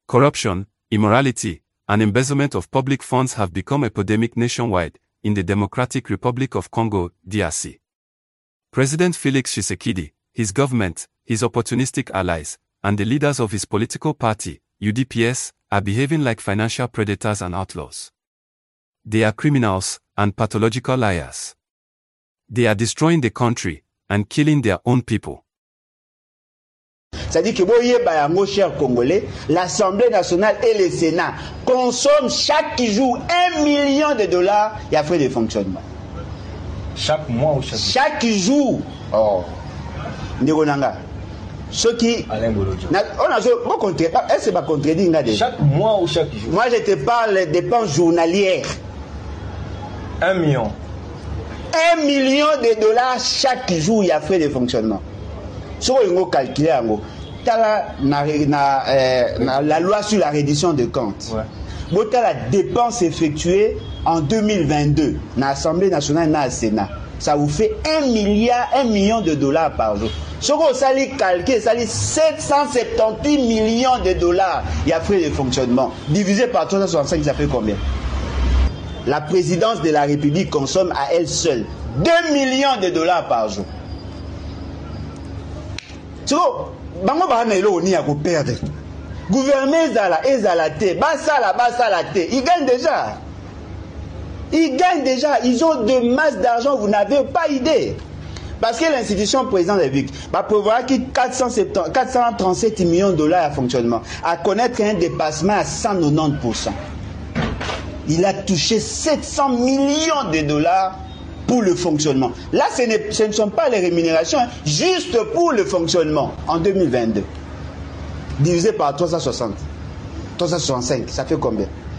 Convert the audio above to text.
Corruption, immorality, and embezzlement of public funds have become epidemic nationwide in the Democratic Republic of Congo, DRC. President Felix Tshisekedi, his government, his opportunistic allies, and the leaders of his political party, UDPS, are behaving like financial predators and outlaws. They are criminals and pathological liars. They are destroying the country and killing their own people. C'est-à-dire que, mon cher Congolais, l'Assemblée nationale et le Sénat consomment chaque jour $1 million et à frais de fonctionnement. Chaque mois ou chaque jour? Oh. Ndigonanga. Ce qui. On a est-ce que pas contredit chaque mois ou chaque jour? Moi, je te parle des dépenses journalières. 1 million. $1 million chaque jour, il y a frais de fonctionnement. Si on calcule, la loi sur la reddition de comptes, la dépense effectuée en 2022 dans l'Assemblée nationale et dans le Sénat, ça vous fait $1 million par jour. Si on calcule, ça dit 778 millions de dollars, il y a frais de fonctionnement. Divisé par 365, ça fait combien? La présidence de la République consomme à elle seule $2 millions par jour. So, bango bana elo ni ya ko perdre. Gouvernement ezala te, basala te. Ils gagnent déjà. Ils ont de masse d'argent, vous n'avez pas idée. Parce que l'institution président de la République va prévoir qu'il 437 millions de dollars à fonctionnement, à connaître un dépassement à 190%. Il a touché 700 millions de dollars pour le fonctionnement. Là, ce ne sont pas les rémunérations, hein, juste pour le fonctionnement en 2022. Divisé par 360, 365, ça fait combien?